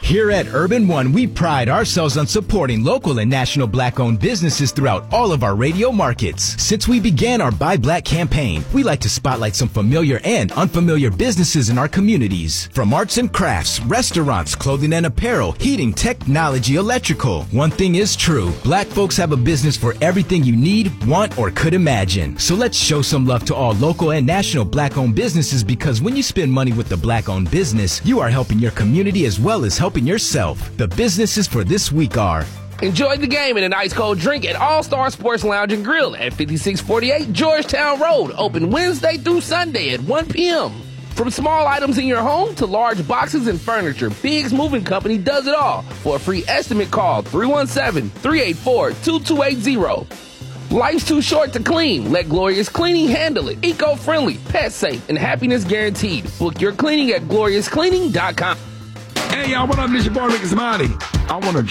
Here at Urban One, we pride ourselves on supporting local and national Black-owned businesses throughout all of our radio markets. Since we began our Buy Black campaign, we like to spotlight some familiar and unfamiliar businesses in our communities. From arts and crafts, restaurants, clothing and apparel, heating, technology, electrical. One thing is true, Black folks have a business for everything you need, want, or could imagine. So let's show some love to all local and national Black-owned businesses, because when you spend money with the Black-owned business, you are helping your community as well as helping yourself. The businesses for this week are: enjoy the game and an ice cold drink at All-Star Sports Lounge and Grill at 5648 Georgetown Road. Open Wednesday through Sunday at 1 p.m. From small items in your home to large boxes and furniture, Biggs Moving Company does it all. For a free estimate, call 317-384-2280. Life's too short to clean. Let Glorious Cleaning handle it. Eco-friendly, pet safe, and happiness guaranteed. Book your cleaning at gloriouscleaning.com. Hey, y'all, what up? This your boy, Ricky Smiley. I want to